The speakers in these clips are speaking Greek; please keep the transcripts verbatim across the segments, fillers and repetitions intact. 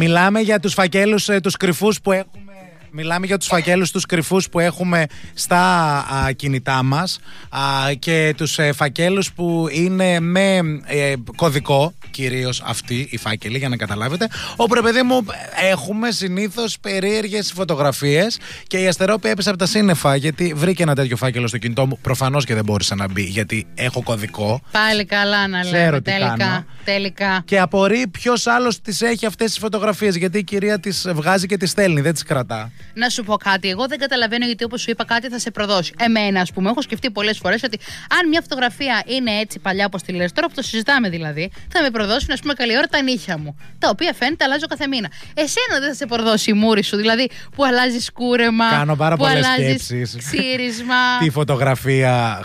Μιλάμε για τους φακέλους ε, τους κρυφούς που έχουμε. Μιλάμε για τους φακέλους τους κρυφούς που έχουμε στα α, κινητά μας α, και τους ε, φακέλους που είναι με ε, κωδικό, κυρίως αυτοί οι φάκελοι, για να καταλάβετε, όπου, ρε παιδί μου, έχουμε συνήθως περίεργες φωτογραφίες και η Αστερόπη έπεσε από τα σύννεφα γιατί βρήκε ένα τέτοιο φάκελο στο κινητό μου. Προφανώς και δεν μπόρεσε να μπει γιατί έχω κωδικό. Πάλι καλά να λέμε, τελικά, τελικά. Και απορεί ποιος άλλος τις έχει αυτές τις φωτογραφίες, γιατί η κυρία τις βγάζει και τις στέλνει, δεν τις κρατά. Να σου πω κάτι, εγώ δεν καταλαβαίνω γιατί, όπως σου είπα, κάτι θα σε προδώσει. Εμένα, ας πούμε, έχω σκεφτεί πολλές φορές ότι αν μια φωτογραφία είναι έτσι παλιά όπως τη λες, τώρα που το συζητάμε δηλαδή, θα με προδώσουν, ας πούμε, καλή ώρα τα νύχια μου. Τα οποία φαίνεται αλλάζω κάθε μήνα. Εσένα δεν θα σε προδώσει η μούρη σου, δηλαδή που αλλάζει κούρεμα. Κάνω πάρα που πολλές αλλάζεις σκέψεις. ξύρισμα. Τι φωτογραφία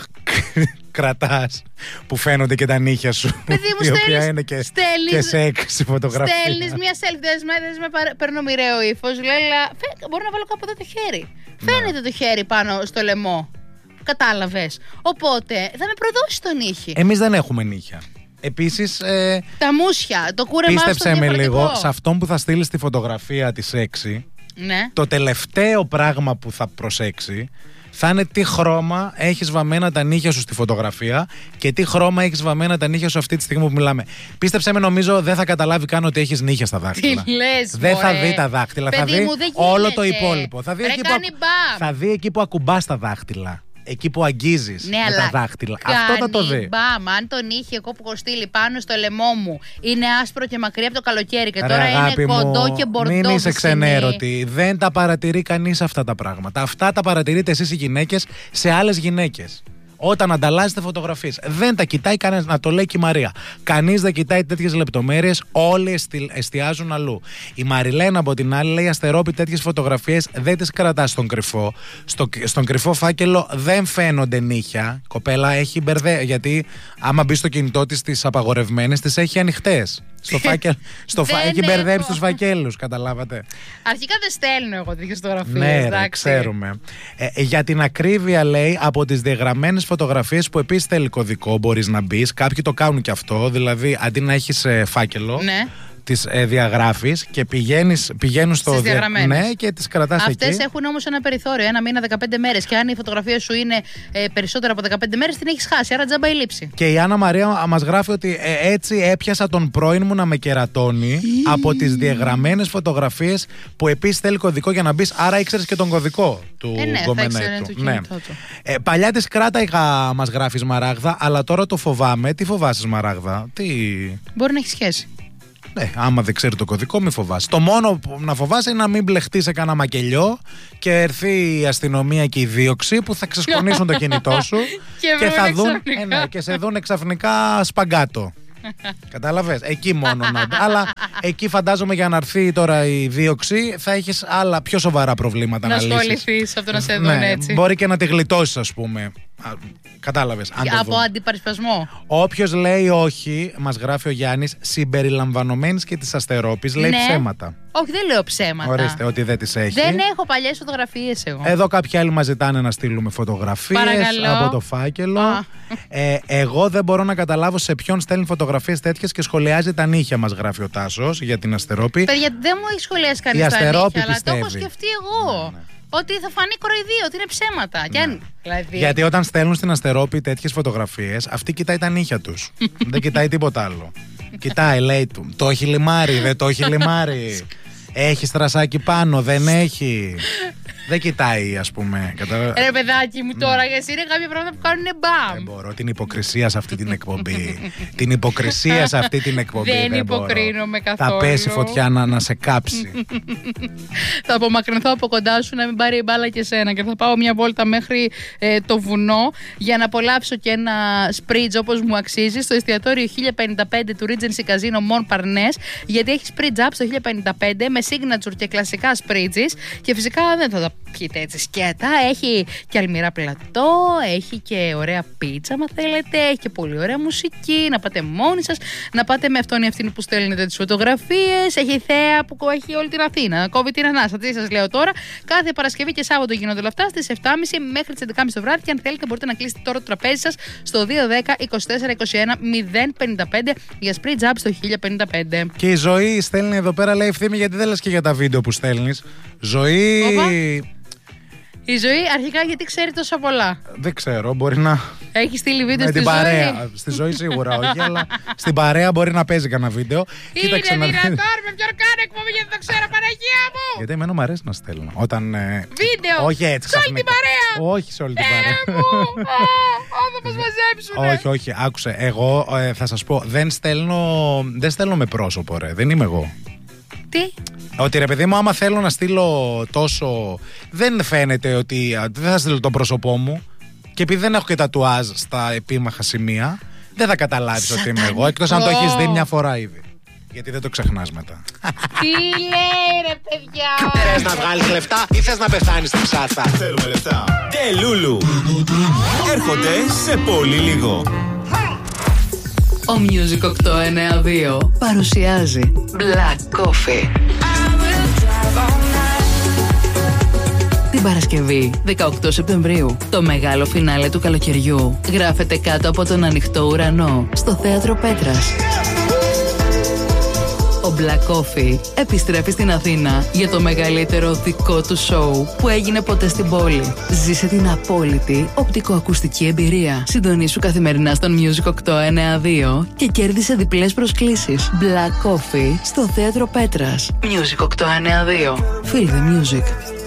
κρατάς που φαίνονται και τα νύχια σου. Παιδί μου, η στέλνεις, οποία είναι και, στέλνεις, και σε έξι φωτογραφία. Στέλνεις μια selfie, δες με, δες με, παίρνω μοιραίο ύφος, λέει, μπορώ να βάλω κάπου εδώ το χέρι. Ναι. Φαίνεται το χέρι πάνω στο λαιμό. Κατάλαβες. Οπότε θα με προδώσει τον νύχι. Εμείς δεν έχουμε νύχια. Επίσης, ε, τα μουσια, το κούρεμά στο πίστεψε με λίγο, σε αυτόν που θα στείλει τη φωτογραφία της έξι, ναι. Το τελευταίο πράγμα που θα προσέξει θα είναι τι χρώμα έχεις βαμμένα τα νύχια σου στη φωτογραφία και τι χρώμα έχεις βαμμένα τα νύχια σου αυτή τη στιγμή που μιλάμε. Πίστεψε με, νομίζω δεν θα καταλάβει καν ότι έχεις νύχια στα δάχτυλα. Τι λες, δεν μωρέ. Θα δει τα δάχτυλα, παιδί θα δει μου, όλο το υπόλοιπο. Θα δει, Ρε, εκεί που, μπαμ. θα δει εκεί που ακουμπάς τα δάχτυλα. Εκεί που αγγίζεις, ναι, με τα δάχτυλα. Αυτό θα το δει. Μπαμ, αν τον είχε εγώ που έχω στείλει πάνω στο λαιμό μου είναι άσπρο και μακρύ από το καλοκαίρι και Ρε, τώρα είναι κοντό μου, και μπορντό. Μην είσαι ξενέρωτη. Δεν τα παρατηρεί κανείς αυτά τα πράγματα. Αυτά τα παρατηρείτε εσείς οι γυναίκες σε άλλες γυναίκες. Όταν ανταλλάσσετε φωτογραφίες. Δεν τα κοιτάει κανένας, να το λέει και η Μαρία. Κανείς δεν κοιτάει τέτοιες λεπτομέρειες, όλοι εστιάζουν αλλού. Η Μαριλένα από την άλλη λέει: Αστερόπη, τέτοιες φωτογραφίες δεν τις κρατάς στον κρυφό. Στο, στον κρυφό φάκελο δεν φαίνονται νύχια. Η κοπέλα έχει μπερδέ. Γιατί άμα μπει στο κινητό της τις απαγορευμένες, τις έχει ανοιχτές. Στο φάκελ, στο φα... Έχει μπερδέψει τους φακέλους, καταλάβατε. Αρχικά δεν στέλνω εγώ τέτοιες φωτογραφίες. Ναι, ρε, ξέρουμε. Ε, για την ακρίβεια, λέει, από τις διαγραμμένες φωτογραφίες που επίσης θέλει κωδικό, μπορείς να μπεις. Κάποιοι το κάνουν και αυτό. Δηλαδή, αντί να έχεις ε, φάκελο, ναι. τις ε, διαγράφεις και πηγαίνεις, πηγαίνουν στο διαγραμμένες. Ναι, και τις κρατάς εκεί. Αυτές έχουν όμως ένα περιθώριο, ένα μήνα, δεκαπέντε μέρες. Και αν η φωτογραφία σου είναι ε, περισσότερα από δεκαπέντε μέρες, την έχεις χάσει. Άρα τζάμπα η λήψη. Και η Άννα Μαρία μας γράφει ότι ε, έτσι έπιασα τον πρώην μου να με κερατώνει από τις διαγραμμένες φωτογραφίες που επίσης θέλει κωδικό για να μπεις. Άρα ήξερες και τον κωδικό του ε, ναι, γκομενέτου. Ναι. Ε, παλιά της κράταγα, μας γράφει Μαράγδα, αλλά τώρα το φοβάμαι. Τι φοβάσαι, Μαράγδα? Τι... Μπορεί να έχει σχέση. Ναι, άμα δεν ξέρει το κωδικό, μη φοβάσαι. Το μόνο που να φοβάσαι είναι να μην μπλεχτεί σε κανένα μακελιό και έρθει η αστυνομία και η δίωξη που θα ξεσκονίσουν το κινητό σου και, και, θα δουν, ε, ναι, και σε δουν ξαφνικά σπαγκάτο. Κατάλαβες, εκεί μόνο να. Αλλά εκεί φαντάζομαι για να έρθει τώρα η δίωξη θα έχεις άλλα πιο σοβαρά προβλήματα να, να λύσεις. Να ασχοληθείς από το να σε δουν, ναι, έτσι. Μπορεί και να τη γλιτώσεις, ας πούμε. Κατάλαβες. Από αντιπαρισπασμό. Όποιος λέει όχι, μας γράφει ο Γιάννης, συμπεριλαμβανομένης και της Αστερόπης, λέει, ναι, ψέματα. Όχι, δεν λέω ψέματα. Ορίστε, ότι δεν τις έχει. Δεν έχω παλιές φωτογραφίες εγώ. Εδώ κάποιοι άλλοι μας ζητάνε να στείλουμε φωτογραφίες. Παρακαλώ. Από το φάκελο. Ε, εγώ δεν μπορώ να καταλάβω σε ποιον στέλνει φωτογραφίες τέτοιες και σχολιάζει τα νύχια, μας γράφει ο Τάσος για την Αστερόπη. Παιδιά, δεν μου έχει σχολιάσει κανείς τα νύχια, αλλά το έχω σκεφτεί εγώ. Ναι, ναι. Ότι θα φανεί κοροϊδία, ότι είναι ψέματα. Ναι. Αν, δηλαδή... Γιατί όταν στέλνουν στην Αστερόπη τέτοιες φωτογραφίες, αυτή κοιτάει τα νύχια τους. Δεν κοιτάει τίποτα άλλο. Κοιτάει, λέει του. Το έχει λιμάρι, δεν το έχει λιμάρι. Έχει στρασάκι πάνω, δεν έχει. Δεν κοιτάει, ας πούμε. Ρε παιδάκι μου, τώρα για εσύ είναι κάποια πράγματα που κάνουν μπαμ. Δεν μπορώ. Την υποκρισία σε αυτή την εκπομπή. Την υποκρισία σε αυτή την εκπομπή. Δεν, δεν υποκρίνομαι καθόλου. Θα πέσει φωτιά να, να σε κάψει. Θα απομακρυνθώ από κοντά σου να μην πάρει η μπάλα και σένα. Και θα πάω μια βόλτα μέχρι ε, το βουνό για να απολαύσω και ένα σπρίτζ όπως μου αξίζει στο εστιατόριο χίλια πενήντα πέντε του Regency Casino Mon Parnes. Γιατί έχει σπρίτζ up στο χίλια πενήντα πέντε με signature και κλασικά σπρίτζις. Και φυσικά δεν θα τα πιείτε έτσι σκέτα. Έχει και αλμυρά πλατό, έχει και ωραία πίτσα, αν θέλετε. Έχει και πολύ ωραία μουσική. Να πάτε μόνοι σας, να πάτε με αυτόν ή αυτήν που στέλνετε τις φωτογραφίες. Έχει θέα που έχει όλη την Αθήνα. Κόβει την ανάσα. Τι σας λέω τώρα. Κάθε Παρασκευή και Σάββατο γίνονται όλα αυτά στις επτά και μισή μέχρι τις έντεκα και μισή το βράδυ. Και αν θέλετε, μπορείτε να κλείσετε τώρα το τραπέζι σας στο δύο ένα μηδέν είκοσι τέσσερα είκοσι ένα μηδέν πενήντα πέντε για Sprit Jump στο χίλια πενήντα πέντε. Και η Ζωή στέλνει εδώ πέρα, λέει Ευθύμη, γιατί δεν λες και για τα βίντεο που στέλνεις. Ζωή. Οπα. Η Ζωή αρχικά γιατί ξέρει τόσα πολλά. Δεν ξέρω, μπορεί να. Έχει στείλει βίντεο με στη την Ζωή. παρέα. Στη Ζωή σίγουρα όχι, αλλά στην παρέα μπορεί να παίζει κανένα βίντεο. Είναι Κοίταξε να δυνατόν με ποιον κάνω εκπομπή γιατί το ξέρω, Παναγία μου! Γιατί εμένα μου αρέσει να στέλνω. Όταν. Ε... Βίντεο! Όχι έτσι, σε όλη την παρέα! Όχι σε όλη την παρέα. Ε, μου! Α, θα μας μαζέψουνε! Όχι, όχι, άκουσε. Εγώ ε, θα σας πω, δεν στέλνω, δεν στέλνω με πρόσωπο, ρε. Δεν είμαι εγώ. Τι? Ότι ρε παιδί μου, άμα θέλω να στείλω τόσο. Δεν φαίνεται ότι. Δεν θα στείλω το πρόσωπό μου. Και επειδή δεν έχω και τατουάζ στα επίμαχα σημεία, δεν θα καταλάβεις ότι είμαι εγώ. Εκτός αν το έχεις δει μια φορά ήδη. Γιατί δεν το ξεχνάς μετά. Τι λέει ρε παιδιά! Θες να βγάλεις λεφτά ή θες να πεθάνεις στην ψάθα? Θέλουμε λεφτά. Τελούλου. Έρχονται σε πολύ λίγο. Ο Music οκτώ εννιά δύο παρουσιάζει Black Coffee. Την Παρασκευή, δεκαοκτώ Σεπτεμβρίου, το μεγάλο φινάλε του καλοκαιριού γράφεται κάτω από τον ανοιχτό ουρανό στο Θέατρο Πέτρας. Ο Black Coffee επιστρέφει στην Αθήνα για το μεγαλύτερο δικό του σοου που έγινε ποτέ στην πόλη. Ζήσε την απόλυτη οπτικοακουστική εμπειρία. Συντονίσου καθημερινά στον Music οκτώ εννιά δύο και κέρδισε διπλές προσκλήσεις. Black Coffee στο Θέατρο Πέτρας. Music οκτώ εννιά δύο. Feel the music.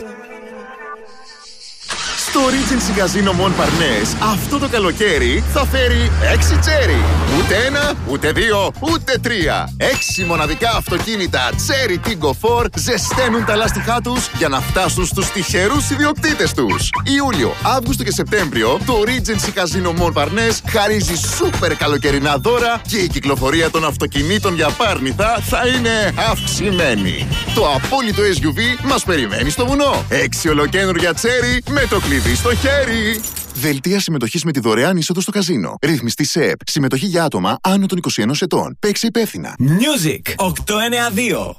Στο Regency Casino Montparnasse αυτό το καλοκαίρι θα φέρει έξι τσέρι. Ούτε ένα, ούτε δύο, ούτε τρία. Έξι μοναδικά αυτοκίνητα Cherry Tiggo φορ ζεσταίνουν τα λάστιχά τους για να φτάσουν στους τυχερούς ιδιοκτήτες τους. Ιούλιο, Αύγουστο και Σεπτέμβριο το Regency Casino Montparnasse χαρίζει σούπερ καλοκαιρινά δώρα και η κυκλοφορία των αυτοκινήτων για πάρνηθα θα είναι αυξημένη. Το απόλυτο ες γιου βι μας περιμένει στο βουνό. Έξι ολοκαίνουργια τσέρι με το κλειδί στο χέρι. Δελτία συμμετοχής με τη δωρεάν είσοδο στο καζίνο. Ρύθμιστη ΣΕΠ. Συμμετοχή για άτομα άνω των είκοσι ενός ετών. Παίξε υπεύθυνα. Music οκτώ εννιά δύο.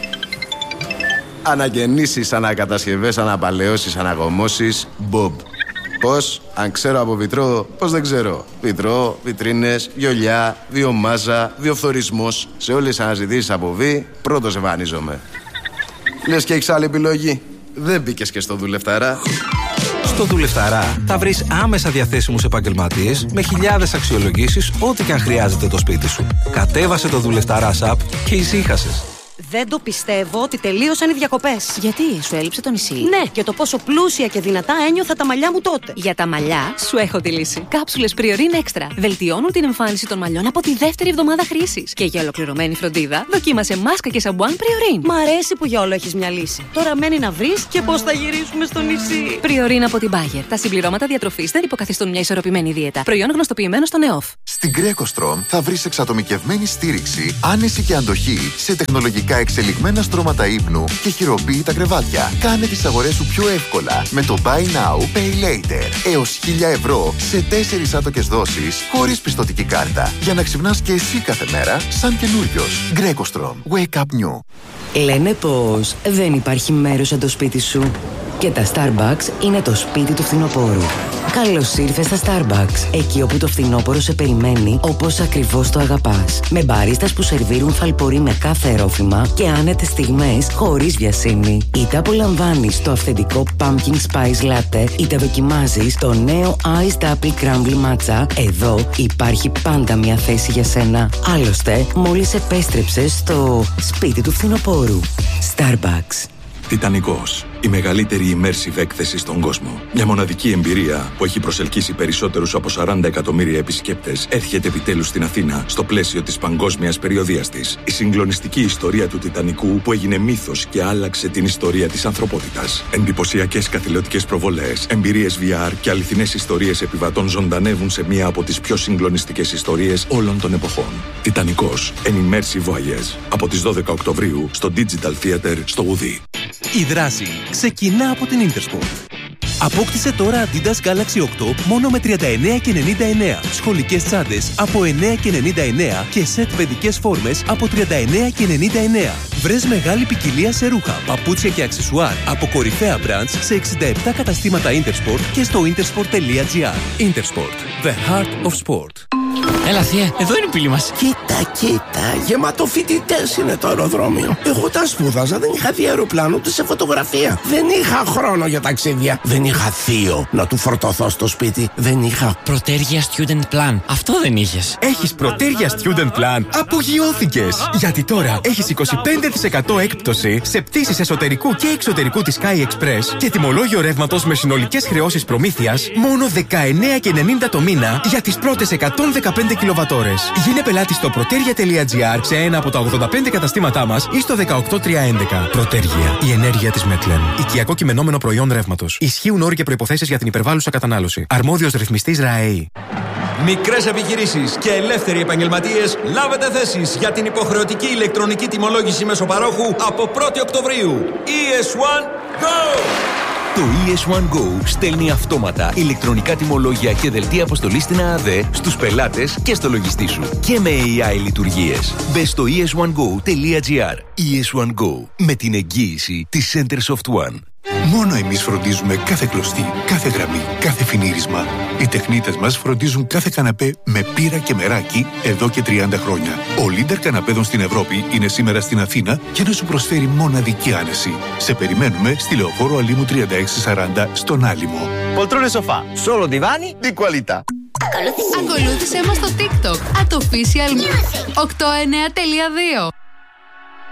Αναγεννήσεις, ανακατασκευές, αναπαλαιώσεις, αναγωμώσεις. Bob. Πώς? Αν ξέρω από βιτρό, πώς δεν ξέρω. Βιτρό, βιτρίνες, βιολιά, βιομάζα, βιοφθορισμός. Σε όλες τις αναζητήσεις από βι, πρώτος εμφανίζομαι. Λες και έχεις άλλη επιλογή? Δεν μπήκες και στο δουλευταρά. Στο Δουλευταρά θα βρεις άμεσα διαθέσιμους επαγγελματίες με χιλιάδες αξιολογήσεις ό,τι και αν χρειάζεται το σπίτι σου. Κατέβασε το Δουλευταρά app και ησύχασες. Δεν το πιστεύω ότι τελείωσαν οι διακοπές. Γιατί, σου έλειψε το νησί? Ναι, και το πόσο πλούσια και δυνατά ένιωθα τα μαλλιά μου τότε. Για τα μαλλιά, σου έχω τη λύση. Κάψουλες Priorin Extra. Βελτιώνουν την εμφάνιση των μαλλιών από τη δεύτερη εβδομάδα χρήσης. Και για ολοκληρωμένη φροντίδα, δοκίμασε μάσκα και σαμπουάν Priorin. Μ' αρέσει που για όλο έχεις μια λύση. Τώρα μένει να βρεις και πώς θα γυρίσουμε στο νησί. Priorin από την Bayer. Τα συμπληρώματα διατροφής δεν υποκαθιστούν μια ισορροπημένη δίαιτα. Προϊόν γνωστοποιημένο στο ΝΕΟΦ. Στην Greco θα βρεις εξατομικευμένη στήριξη, άνεση και αντοχή σε τεχνολογικά εξελιγμένα στρώματα ύπνου και χειροποίητα κρεβάτια. Κάνε τις αγορές σου πιο εύκολα με το Buy Now, Pay Later. Έως χίλια ευρώ σε τέσσερις άτοκες δόσεις χωρίς πιστωτική κάρτα. Για να ξυπνάς και εσύ κάθε μέρα σαν καινούριος. Greco Wake up new. Λένε πως δεν υπάρχει μέρος σαν το σπίτι σου. Και τα Starbucks είναι το σπίτι του φθινοπόρου. Καλώς ήρθες στα Starbucks, εκεί όπου το φθινόπωρο σε περιμένει όπως ακριβώς το αγαπάς. Με μπαρίστας που σερβίρουν φαλπορί με κάθε ερόφημα και άνετες στιγμές χωρίς βιασύνη. Είτε απολαμβάνεις το αυθεντικό Pumpkin Spice Latte, είτε δοκιμάζεις το νέο Iced Apple Crumble Matcha, εδώ υπάρχει πάντα μια θέση για σένα. Άλλωστε, μόλις επέστρεψες στο σπίτι του φθινοπόρου. Starbucks. Τιτανικός. Η μεγαλύτερη immersive έκθεση στον κόσμο. Μια μοναδική εμπειρία που έχει προσελκύσει περισσότερους από σαράντα εκατομμύρια επισκέπτες έρχεται επιτέλους στην Αθήνα στο πλαίσιο της παγκόσμιας περιοδείας της. Η συγκλονιστική ιστορία του Τιτανικού που έγινε μύθος και άλλαξε την ιστορία της ανθρωπότητας. Εντυπωσιακές καθηλωτικές προβολές, εμπειρίες βι αρ και αληθινές ιστορίες επιβατών ζωντανεύουν σε μία από τις πιο συγκλονιστικές ιστορίες όλων των εποχών. Τιτανικός. An immersive voyage. Από τις δώδεκα Οκτωβρίου στο Digital Theater στο Ουδί. Η δράση ξεκινά από την Intersport. Απόκτησε τώρα Adidas Galaxy οκτώ μόνο με τριάντα εννέα και ενενήντα εννέα. Σχολικές τσάντες από εννέα και ενενήντα εννέα και σετ παιδικές φόρμες από τριάντα εννέα και ενενήντα εννέα. Βρες μεγάλη ποικιλία σε ρούχα, παπούτσια και αξεσουάρ από κορυφαία brands σε εξήντα επτά καταστήματα Intersport και στο intersport τελεία gr. Intersport, the heart of sport. Έλα θεία, εδώ είναι η πύλη μας. Κοίτα, κοίτα, γεμάτο φοιτητές είναι το αεροδρόμιο. Εγώ όταν σπούδαζα δεν είχα δει αεροπλάνο ούτε σε φωτογραφία. Δεν είχα χρόνο για ταξίδια. Δεν είχα θείο να του φορτωθώ στο σπίτι. Δεν είχα Πρωτέργεια Student Plan. Αυτό δεν είχες. Έχεις Πρωτέργεια Student Plan. Απογειώθηκες. Γιατί τώρα έχεις είκοσι πέντε τοις εκατό έκπτωση σε πτήσεις εσωτερικού και εξωτερικού της Sky Express και τιμολόγιο ρεύματος με συνολικές χρεώσεις προμήθειας μόνο δεκαεννέα και ενενήντα το μήνα για τις πρώτες εκατόν δεκαπέντε κιλοβατόρες. Γίνε πελάτη στο πρωτέργεια τελεία gr σε ένα από τα ογδόντα πέντε καταστήματά μας ή στο δεκαοκτώ τριακόσια έντεκα. Πρωτέργεια. Η ενέργεια της Μετλεν. Οικιακό κειμενόμενο προϊόν ρεύματος. Ισχύουν όροι και προϋποθέσεις για την υπερβάλλουσα κατανάλωση. Αρμόδιος ρυθμιστής ΡΑΕΗ. Μικρές επιχειρήσεις και ελεύθεροι επαγγελματίες, λάβετε θέσεις για την υποχρεωτική ηλεκτρονική τιμολόγηση μεσοπαρόχου από πρώτη Οκτωβρίου. ι ες ουάν Go! Το ι ες ουάν Go στέλνει αυτόματα ηλεκτρονικά τιμολόγια και δελτία αποστολής στην ΑΑΔΕ στους πελάτες και στο λογιστή σου. Και με έι άι λειτουργίες. Μπες στο ι ες ουάν γκο τελεία gr. ι ες ουάν Go. Με την εγγύηση της Centersoft One. Μόνο εμείς φροντίζουμε κάθε κλωστή, κάθε γραμμή, κάθε φινίρισμα. Οι τεχνίτες μας φροντίζουν κάθε καναπέ με πύρα και μεράκι εδώ και τριάντα χρόνια. Ο leader καναπέδων στην Ευρώπη είναι σήμερα στην Αθήνα για να σου προσφέρει μοναδική άνεση. Σε περιμένουμε στη Λεωφόρο Αλήμου τριάντα έξι σαράντα στον Άλυμο. Poltrone sofà, solo divani di qualità. Ακολούθησέ μας στο TikTok at official οκτώ εννέα τελεία δύο.